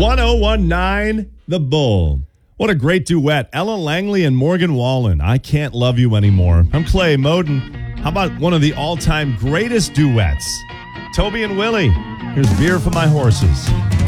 1019 The Bull. What a great duet. Ella Langley and Morgan Wallen. I Can't Love You Anymore. I'm Clay Moden. How about one of the all-time greatest duets? Toby and Willie. Here's Beer for My Horses.